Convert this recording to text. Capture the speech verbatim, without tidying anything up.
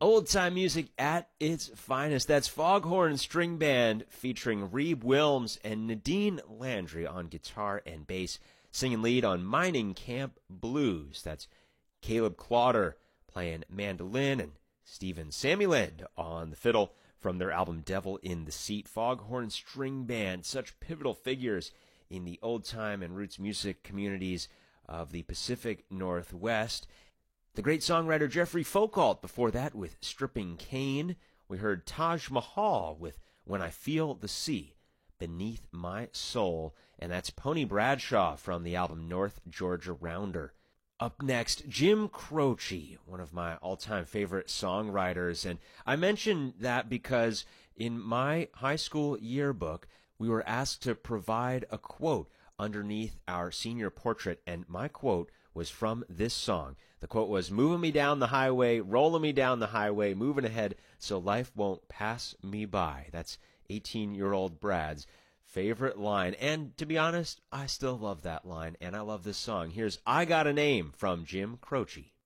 Old-time music at its finest. That's Foghorn String Band featuring Reeb Wilms and Nadine Landry on guitar and bass, singing lead on Mining Camp Blues. That's Caleb Clauder playing mandolin and Stephen Samuelind on the fiddle from their album Devil in the Seat. Foghorn String Band, such pivotal figures in the old-time and roots music communities of the Pacific Northwest. The great songwriter Jeffrey Folkalt before that with Stripping Cain. We heard Taj Mahal with When I Feel the Sea Beneath My Soul. And that's Pony Bradshaw from the album North Georgia Rounder. Up next, Jim Croce, one of my all-time favorite songwriters. And I mention that because in my high school yearbook, we were asked to provide a quote underneath our senior portrait, and my quote was from this song. The quote was, "Moving me down the highway, rolling me down the highway, moving ahead so life won't pass me by." That's eighteen-year-old Brad's favorite line. And to be honest, I still love that line, and I love this song. Here's I Got a Name from Jim Croce.